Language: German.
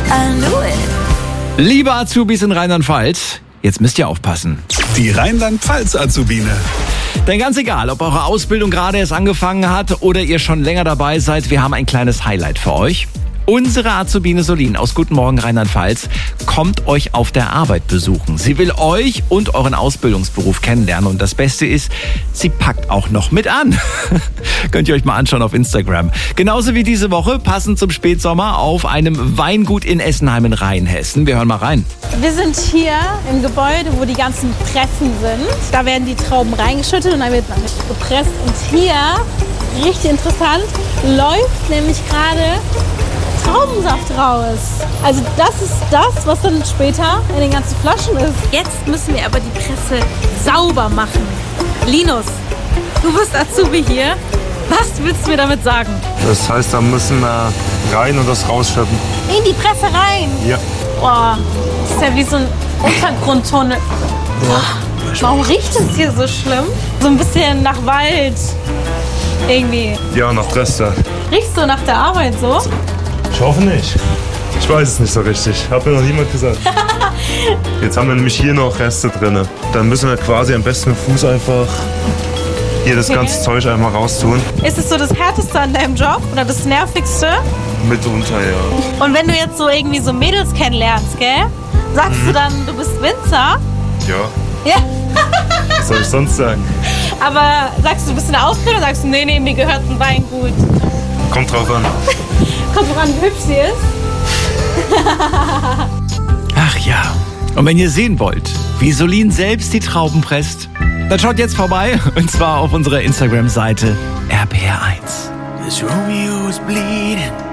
I knew it. Liebe Azubis in Rheinland-Pfalz, jetzt müsst ihr aufpassen. Die Rheinland-Pfalz-Azubine. Denn ganz egal, ob eure Ausbildung gerade erst angefangen hat oder ihr schon länger dabei seid, wir haben ein kleines Highlight für euch. Unsere Azubine Solin aus Guten Morgen Rheinland-Pfalz kommt euch auf der Arbeit besuchen. Sie will euch und euren Ausbildungsberuf kennenlernen und das Beste ist, sie packt auch noch mit an. Könnt ihr euch mal anschauen auf Instagram. Genauso wie diese Woche, passend zum Spätsommer, auf einem Weingut in Essenheim in Rheinhessen. Wir hören mal rein. Wir sind hier im Gebäude, wo die ganzen Pressen sind. Da werden die Trauben reingeschüttet und dann wird man gepresst. Und hier, richtig interessant, läuft nämlich gerade Traubensaft raus. Also das ist das, was dann später in den ganzen Flaschen ist. Jetzt müssen wir aber die Presse sauber machen. Linus, du bist Azubi hier. Was willst du mir damit sagen? Das heißt, da müssen wir rein und das rausschöpfen. In die Presse rein? Ja. Boah, das ist ja wie so ein Untergrundtunnel. Ja. Warum riecht es hier so schlimm? So ein bisschen nach Wald. Irgendwie. Ja, nach Dresden. Riechst du nach der Arbeit so? Ich hoffe nicht. Ich weiß es nicht so richtig. Hat mir noch niemand gesagt. Jetzt haben wir nämlich hier noch Reste drin. Dann müssen wir quasi am besten mit Fuß einfach hier das ganze Zeug einmal raustun. Ist es so das Härteste an deinem Job oder das Nervigste? Mitunter, ja. Und wenn du jetzt so irgendwie so Mädels kennenlernst, gell? Sagst du dann, du bist Winzer? Ja. Ja. Was soll ich sonst sagen? Aber sagst du bist in der Ausbildung oder sagst du, nee, mir gehört ein Weingut? Kommt drauf an. Kommt drauf an, wie hübsch sie ist. Ach ja, und wenn ihr sehen wollt, wie Solin selbst die Trauben presst, dann schaut jetzt vorbei, und zwar auf unserer Instagram-Seite RPR1. This Romeo is bleeding.